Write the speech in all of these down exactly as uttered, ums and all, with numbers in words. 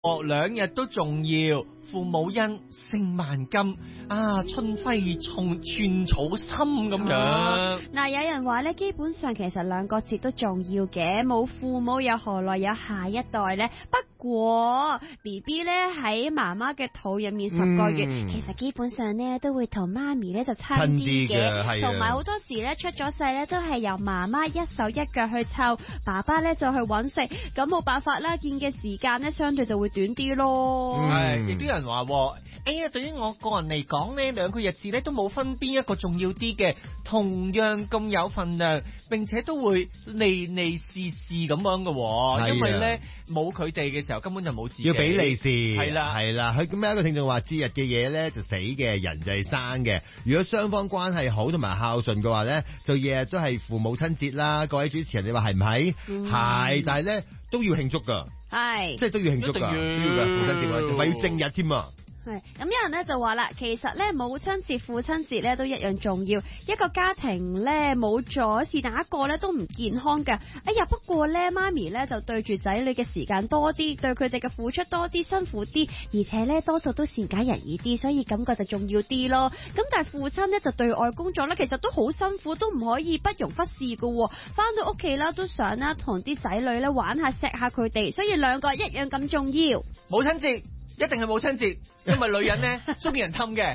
兩日都重要，父母恩勝萬金啊！春暉寸寸草心咁樣。嗱、 啊呃，有人話咧，基本上其實兩個節都重要嘅，冇父母又何來有下一代呢？不過 B B 咧喺媽媽嘅肚入面十個月，嗯、其實基本上咧都會同媽咪咧就親啲嘅，同埋好多時咧出咗世咧都係由媽媽一手一腳去湊，爸爸咧就去揾食，咁冇辦法啦，見嘅時間咧相對就會短啲咯。 係，亦都有人話，哎呀，對於我個人嚟講呢，兩個日子咧都冇分邊一個重要啲嘅，同樣咁有份量，並且都會利利是是咁樣嘅，因為咧冇佢哋嘅時候根本就冇自己。要俾利是，係啦係啦。佢咁有一個聽眾話，節日嘅嘢咧就死嘅，人就係生嘅。如果雙方關係好同埋孝順嘅話咧，就日日都係父母親節啦。各位主持人，你話係唔係？係、嗯，但係咧都要慶祝噶，係，即係都要慶祝噶，要噶父親節，唔係要正日添啊。 係咁，有人咧就話啦，其實咧母親節、父親節咧都一樣重要。一個家庭咧冇咗是哪一個咧都唔健康㗎。哎呀，不過咧媽咪咧就對住仔女嘅時間多啲，對佢哋嘅付出多啲，辛苦啲，而且咧多數都善解人意啲，所以感覺就重要啲咯。咁但係父親咧就對外工作咧，其實都好辛苦，都唔可以不容忽視㗎。翻到屋企啦，都想啦同啲仔女咧玩下、錫下佢哋，所以兩個一樣咁重要。 母親節一定係母親節，因為女人咧中意人氹嘅。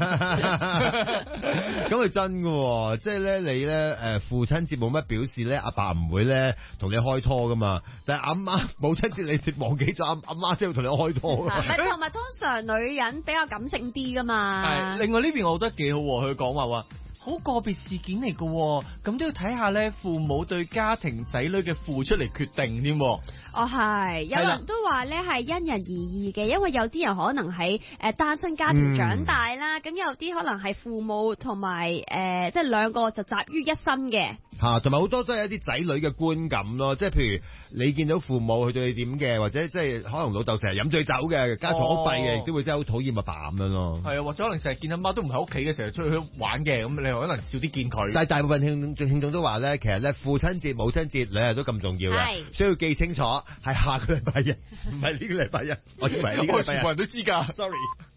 咁係真嘅，即係咧你咧誒父親節冇乜表示咧，阿爸唔會咧同你開拖噶嘛。但係阿媽母親節你忘記咗阿阿媽先會同你開拖。唔係，同埋通常女人比較感性啲噶嘛。 係，另外呢邊我覺得幾好，佢講話話好個別事件嚟嘅，咁都要睇下咧父母對家庭仔女嘅付出嚟決定添。 哦，係，有人都話咧係因人而異嘅，因為有啲人可能喺誒單身家庭長大啦，咁、嗯、有啲可能係父母同埋誒即係兩個就集於一身嘅。 吓，同埋好多都係一啲仔女嘅觀感咯，即係譬如你見到父母佢對你點嘅，或者即係可能老豆成日飲醉酒嘅，家嘈屋閉嘅，亦、哦、都會真係好討厭阿爸咁樣咯。係啊， 或者可能成日見阿媽都唔喺屋企嘅，成日出去玩嘅，咁你可能少啲見佢。 但係大部分聽眾聽眾都話咧，其實咧父親節、母親節兩日都咁重要嘅，需要記清楚係下個禮拜日，唔係呢個禮拜日。我以為呢個禮拜日， 全部人都知㗎。Sorry。